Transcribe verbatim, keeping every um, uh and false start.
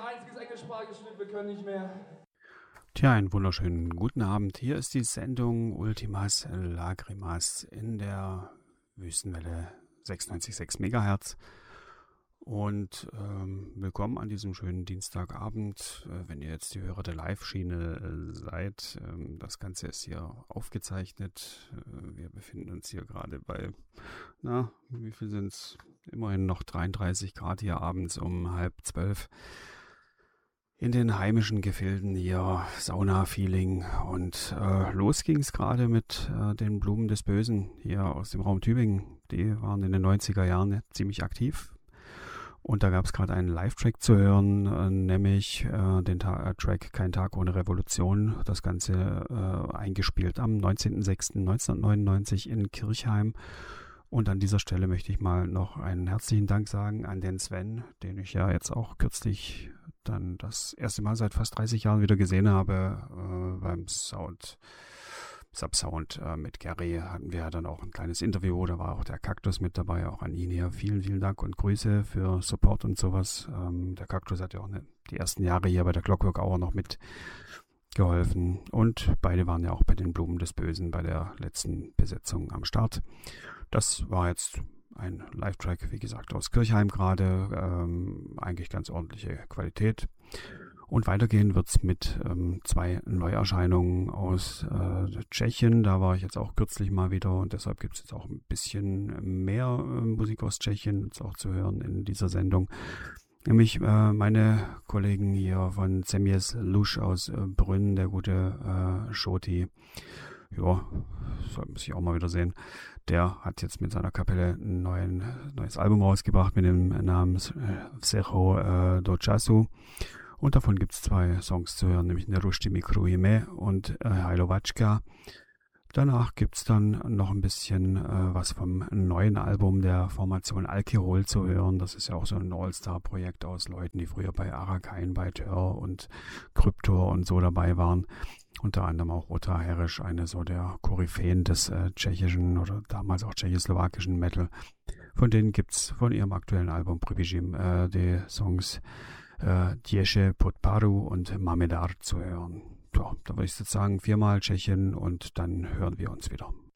einziges englischsprachiges Stück, wir können nicht mehr. Tja, einen wunderschönen guten Abend. Hier ist die Sendung Ultimas Lagrimas in der Wüstenwelle sechsundneunzig Komma sechs Megahertz. Und ähm, willkommen an diesem schönen Dienstagabend, äh, wenn ihr jetzt die Hörer der Live-Schiene äh, seid. Ähm, das Ganze ist hier aufgezeichnet. Äh, wir befinden uns hier gerade bei, na, wie viel sind es? Immerhin noch dreiunddreißig Grad hier abends um halb zwölf. In den heimischen Gefilden hier, Sauna-Feeling. Und äh, los ging es gerade mit äh, den Blumen des Bösen hier aus dem Raum Tübingen. Die waren in den neunziger Jahren ziemlich aktiv. Und da gab es gerade einen Live-Track zu hören, äh, nämlich äh, den Ta- äh, Track Kein Tag ohne Revolution. Das Ganze äh, eingespielt am neunzehnten sechsten neunzehnhundertneunundneunzig in Kirchheim. Und an dieser Stelle möchte ich mal noch einen herzlichen Dank sagen an den Sven, den ich ja jetzt auch kürzlich dann das erste Mal seit fast dreißig Jahren wieder gesehen habe äh, beim Sound. Subsound äh, mit Gary hatten wir ja dann auch ein kleines Interview, da war auch der Kaktus mit dabei, auch an ihn hier. Vielen, vielen Dank und Grüße für Support und sowas. Ähm, der Kaktus hat ja auch ne, die ersten Jahre hier bei der Clockwork Hour noch mitgeholfen und beide waren ja auch bei den Blumen des Bösen bei der letzten Besetzung am Start. Das war jetzt ein Live-Track, wie gesagt, aus Kirchheim gerade, ähm, eigentlich ganz ordentliche Qualität. Und weitergehen wird's mit ähm, zwei Neuerscheinungen aus äh, Tschechien. Da war ich jetzt auch kürzlich mal wieder und deshalb gibt's jetzt auch ein bisschen mehr äh, Musik aus Tschechien jetzt auch zu hören in dieser Sendung. Nämlich äh, meine Kollegen hier von Semjes Lusch aus äh, Brünn, der gute äh, Shoti. Ja, soll muss ich auch mal wieder sehen. Der hat jetzt mit seiner Kapelle ein neuen, neues Album rausgebracht mit dem Namen Vsecho äh, do Času. Und davon gibt es zwei Songs zu hören, nämlich Nerushti Mikrujime und äh, Hajlovačka. Danach gibt es dann noch ein bisschen äh, was vom neuen Album der Formation Alkihol zu hören. Das ist ja auch so ein All-Star-Projekt aus Leuten, die früher bei Arakain, bei Tör und Kryptor und so dabei waren. Unter anderem auch Ota Herisch, eine so der Koryphäen des äh, tschechischen oder damals auch tschechoslowakischen Metal. Von denen gibt es von ihrem aktuellen Album Pribijim äh, die Songs äh, Dieše Podparu und Mamedar zu hören. Ja, da würde ich jetzt sagen, viermal Tschechien und dann hören wir uns wieder.